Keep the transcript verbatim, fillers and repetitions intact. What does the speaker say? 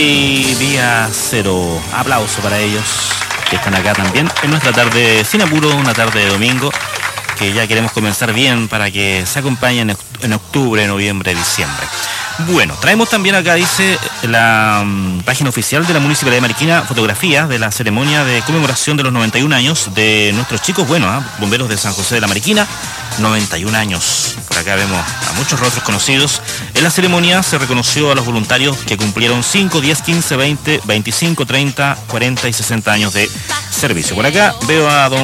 Y día cero, aplauso para ellos que están acá también en nuestra tarde sin apuro, una tarde de domingo que ya queremos comenzar bien para que se acompañen en octubre, noviembre, diciembre. Bueno, traemos también acá, dice la um, página oficial de la Municipalidad de Mariquina, fotografías de la ceremonia de conmemoración de los noventa y un años de nuestros chicos, bueno, ¿eh? bomberos de San José de la Mariquina, noventa y un años. Por acá vemos a muchos rostros conocidos. En la ceremonia se reconoció a los voluntarios que cumplieron cinco, diez, quince, veinte, veinticinco, treinta, cuarenta y sesenta años de servicio. Por acá veo a don